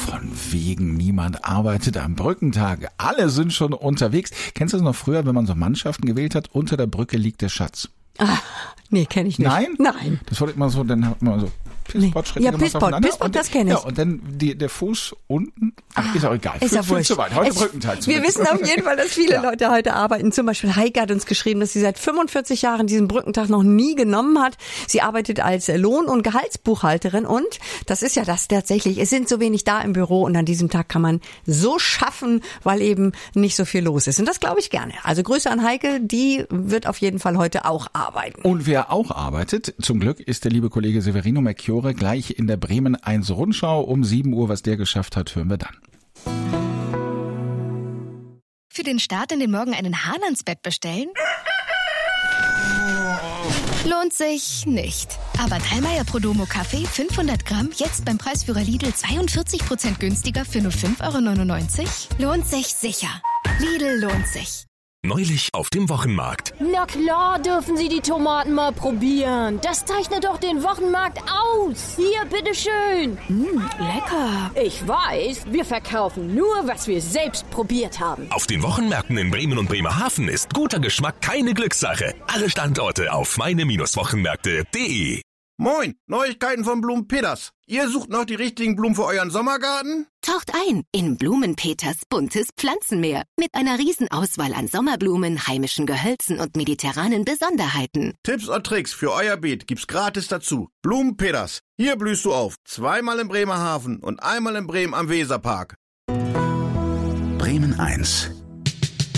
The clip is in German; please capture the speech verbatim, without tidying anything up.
Von wegen, niemand arbeitet am Brückentag. Alle sind schon unterwegs. Kennst du das noch früher, wenn man so Mannschaften gewählt hat? Unter der Brücke liegt der Schatz. Ah, nee, kenne ich nicht. Nein? Nein. Das wurde immer so, dann hat man so Pisspot-Schritte ja, gemacht Pisspot, aufeinander. Pisspot, das kenne ich. Ja, und dann die, der Fuß unten. Ach, ist auch egal. Ist ja wurscht. Zu weit. Heute es, Brückentag. Wir wissen auf jeden Fall, dass viele ja. Leute heute arbeiten. Zum Beispiel Heike hat uns geschrieben, dass sie seit fünfundvierzig Jahren diesen Brückentag noch nie genommen hat. Sie arbeitet als Lohn- und Gehaltsbuchhalterin und das ist ja das tatsächlich. Es sind so wenig da im Büro und an diesem Tag kann man so schaffen, weil eben nicht so viel los ist. Und das glaube ich gerne. Also Grüße an Heike, die wird auf jeden Fall heute auch arbeiten. Und wer auch arbeitet, zum Glück, ist der liebe Kollege Severino Melchiorre gleich in der Bremen eins Rundschau um sieben Uhr. Was der geschafft hat, hören wir dann. Für den Start in den Morgen einen Hahn ans Bett bestellen? Lohnt sich nicht. Aber Dallmayr Prodomo Kaffee fünfhundert Gramm jetzt beim Preisführer Lidl zweiundvierzig Prozent günstiger für nur fünf Euro neunundneunzig? Lohnt sich sicher. Lidl lohnt sich. Neulich auf dem Wochenmarkt. Na klar dürfen Sie die Tomaten mal probieren. Das zeichnet doch den Wochenmarkt aus. Hier, bitteschön. Mmh, lecker. Ich weiß, wir verkaufen nur, was wir selbst probiert haben. Auf den Wochenmärkten in Bremen und Bremerhaven ist guter Geschmack keine Glückssache. Alle Standorte auf meine Wochenmärkte punkt de. Moin, Neuigkeiten von Blumen Peters. Ihr sucht noch die richtigen Blumen für euren Sommergarten? Taucht ein in Blumen Peters buntes Pflanzenmeer mit einer Riesenauswahl an Sommerblumen, heimischen Gehölzen und mediterranen Besonderheiten. Tipps und Tricks für euer Beet gibt's gratis dazu. Blumen Peters. Hier blühst du auf. Zweimal in Bremerhaven und einmal in Bremen am Weserpark. Bremen eins.